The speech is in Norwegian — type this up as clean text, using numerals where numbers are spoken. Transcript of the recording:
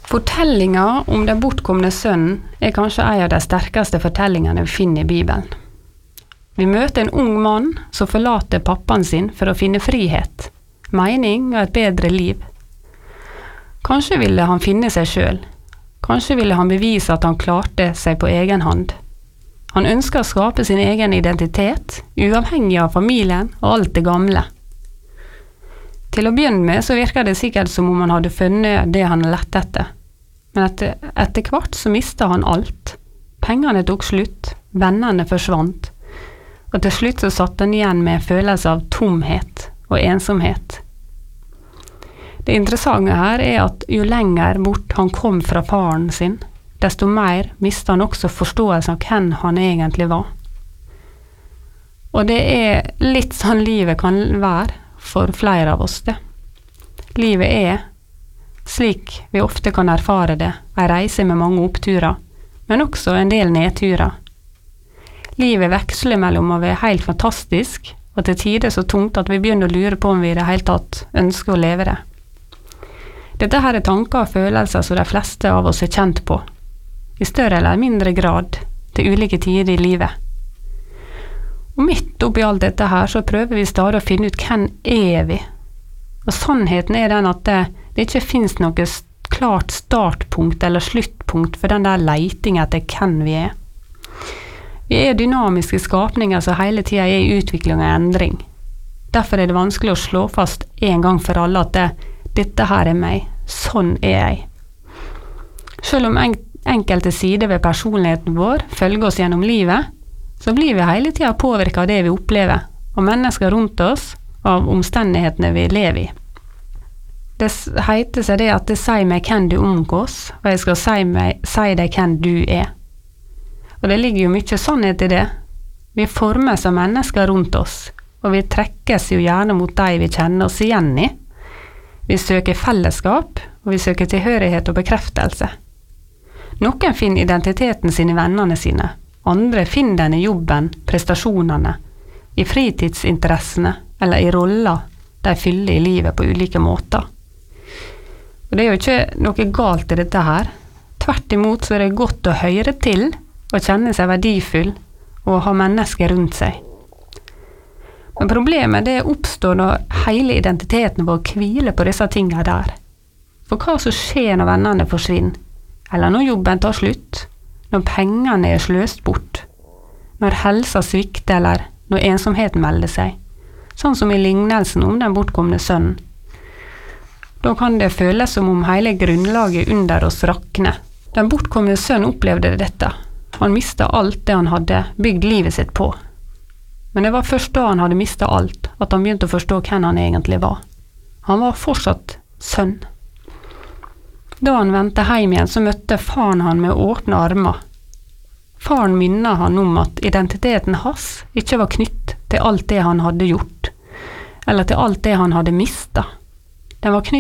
Fortellinga om den bortkomne sønnen kanskje en av de sterkeste fortellingene vi finner i Bibelen. Vi møter en ung mann som forlater pappaen sin for å finne frihet, mening og et bedre liv. Kanskje ville han finne seg selv. Kanskje ville han bevise at han klarte seg på egen hånd. Han ønsker å skape sin egen identitet, uavhengig av familien og alt det gamle. Til å begynne med så virker det sikkert som om han hadde funnet det han lette etter. Men etter hvert så mistet han alt. Pengene tok slutt, vennene forsvant, og til slutt så satt han igjen med en følelse av tomhet og ensomhet. Det interessante her at jo lenger bort han kom fra faren sin, desto mer mistet han også forståelsen av hvem han egentlig var. Og det litt sånn livet kan være for flere av oss det. Livet slik vi ofte kan erfare det, en reise med mange oppturer, men også en del nedturer. Livet veksler mellom å være helt fantastisk, og til tider så tungt at vi begynner å lure på om vi i det hele tatt ønsker å leve det. Dette her tanker og følelser som de fleste av oss kjent på, i større eller mindre grad, til ulike tider i livet. Og midt oppi alt dette her så prøver vi stadig å finne ut hvem vi. Og sannheten den at det ikke finnes noe klart startpunkt eller sluttpunkt for den der leiting etter hvem vi Vi dynamiske skapninger som hele tiden i utvikling og endring. Derfor det vanskelig å slå fast en gang for alle at dette her meg, sånn jeg. Selv om enkelte sider ved personligheten vår følger oss gjennom livet, så blir vi hele tiden påvirket av det vi opplever, av mennesker rundt oss, av omstendighetene vi lever i. Det heter seg det at det sier meg hvem du omgås, og jeg skal si deg hvem du Og det ligger jo mye sannhet i det. Vi formes av mennesker rundt oss, og vi trekkes jo gjerne mot de vi kjenner oss igjen i. Vi søker fellesskap, og vi søker tilhørighet og bekreftelse. Noen finner identiteten sin i vennene sine, andre finner den i jobben, prestasjonene, i fritidsinteressene eller i roller de fyller i livet på ulike måter. Og det jo ikke noe galt i dette her. Tvert imot så det godt å høre til og kjenne seg verdifull og ha mennesker rundt seg. Men problemet det oppstår når hele identiteten vår hviler på disse tingene der. For hva som skjer når vennene forsvinner, eller når jobben tar slutt, når pengene sløst bort, når helsa svikter eller når ensomheten melder seg, sånn som i lignelsen om den bortkomne sønnen. Da kan det føles som om hele grunnlaget under oss rakner. Den bortkomne sønnen opplevde dette. Han mistet alt det han hadde bygd livet sitt på. Men det var først da han hadde mistet alt, at han begynte å forstå hvem han egentlig var. Han var fortsatt sønn. Da han vendte hjem igjen, så møtte faren han med åpne armer. Faren minnet han om at identiteten hans ikke var knytt til alt det han hadde gjort, eller til alt det han hadde mistet. Den var knytt